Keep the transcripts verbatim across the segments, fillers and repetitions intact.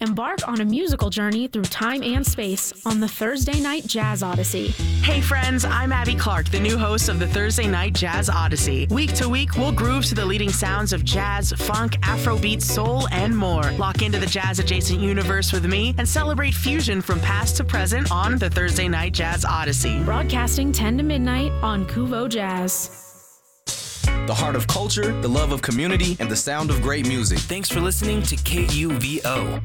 Embark on a musical journey through time and space on the Thursday Night Jazz Odyssey. Hey friends, I'm Abby Clark, the new host of the Thursday Night Jazz Odyssey. Week to week, we'll groove to the leading sounds of jazz, funk, Afrobeat, soul, and more. Lock into the jazz-adjacent universe with me and celebrate fusion from past to present on the Thursday Night Jazz Odyssey. Broadcasting ten to midnight on Kuvo Jazz. The heart of culture, the love of community, and the sound of great music. Thanks for listening to K U V O.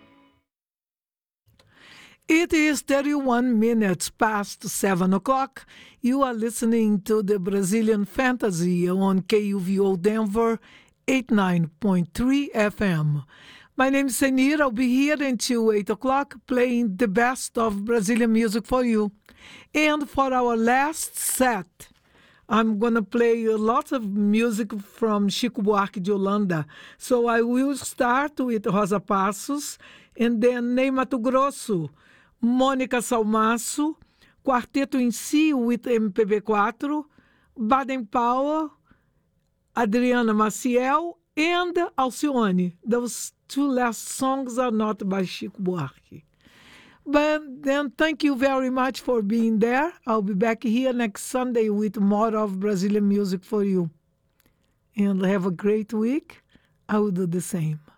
It is thirty-one minutes past seven o'clock. You are listening to the Brazilian Fantasy on K U V O Denver eighty-nine point three F M. My name is Senir. I'll be here until eight o'clock playing the best of Brazilian music for you. And for our last set, I'm going to play a lot of music from Chico Buarque de Holanda. So I will start with Rosa Passos, and then Ney Mato Grosso, Mônica Salmaço, Quarteto em Si with M P B four, Baden Powell, Adriana Maciel, and Alcione. Those two last songs are not by Chico Buarque. But then thank you very much for being there. I'll be back here next Sunday with more of Brazilian music for you. And have a great week. I will do the same.